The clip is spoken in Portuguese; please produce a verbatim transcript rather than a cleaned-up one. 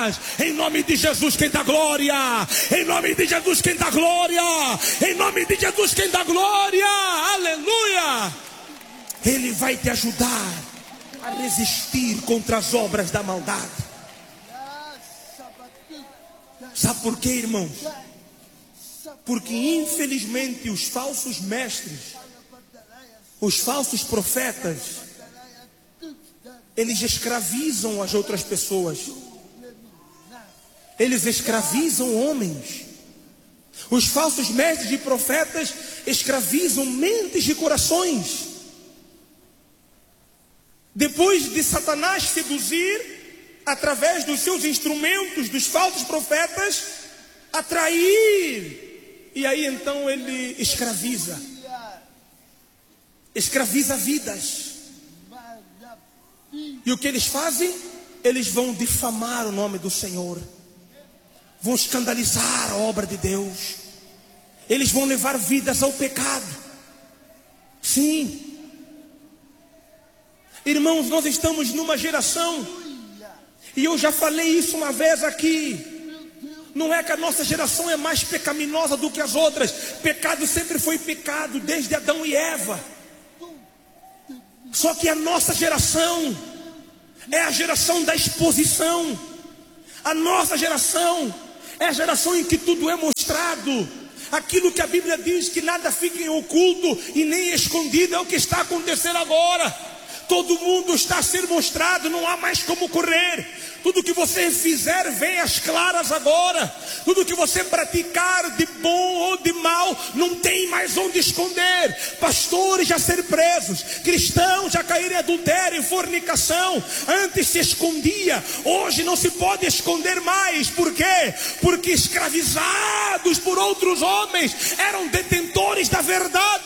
Mas, em nome de Jesus, quem dá glória, em nome de Jesus, quem dá glória, em nome de Jesus, quem dá glória, aleluia, Ele vai te ajudar a resistir contra as obras da maldade. Sabe por quê, irmãos? Porque infelizmente os falsos mestres, os falsos profetas, eles escravizam as outras pessoas. Eles escravizam homens. Os falsos mestres e profetas escravizam mentes e corações. Depois de Satanás seduzir, através dos seus instrumentos, dos falsos profetas, atrair, e aí então ele escraviza, escraviza vidas. E o que eles fazem? Eles vão difamar o nome do Senhor, vão escandalizar a obra de Deus, eles vão levar vidas ao pecado. Sim, irmãos, nós estamos numa geração, e eu já falei isso uma vez aqui, não é que a nossa geração é mais pecaminosa do que as outras. Pecado sempre foi pecado, desde Adão e Eva. Só que a nossa geração é a geração da exposição. A nossa geração é a geração em que tudo é mostrado. Aquilo que a Bíblia diz que nada fica em oculto e nem escondido, é o que está acontecendo agora. Todo mundo está a ser mostrado, não há mais como correr. Tudo que você fizer vem às claras agora. Tudo que você praticar de bom ou de mal, não tem mais onde esconder. Pastores já serem presos, cristãos já caírem em adultério e fornicação. Antes se escondia, hoje não se pode esconder mais. Por quê? Porque escravizados por outros homens, eram detentores da verdade.